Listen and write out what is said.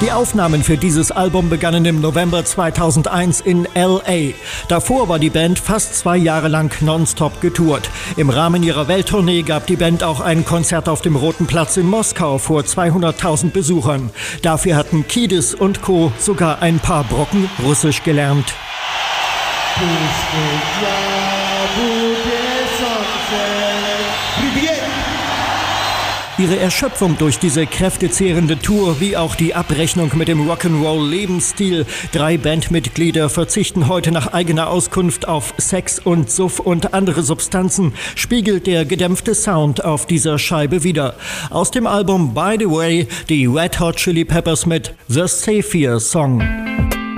Die Aufnahmen für dieses Album begannen im November 2001 in L.A. Davor war die Band fast 2 Jahre lang nonstop getourt. Im Rahmen ihrer Welttournee gab die Band auch ein Konzert auf dem Roten Platz in Moskau vor 200.000 Besuchern. Dafür hatten Kiedis und Co. sogar ein paar Brocken Russisch gelernt. Ihre Erschöpfung durch diese kräftezehrende Tour, wie auch die Abrechnung mit dem Rock'n'Roll-Lebensstil. 3 Bandmitglieder verzichten heute nach eigener Auskunft auf Sex und Suff und andere Substanzen, spiegelt der gedämpfte Sound auf dieser Scheibe wider. Aus dem Album By the Way, die Red Hot Chili Peppers mit The Savior Song.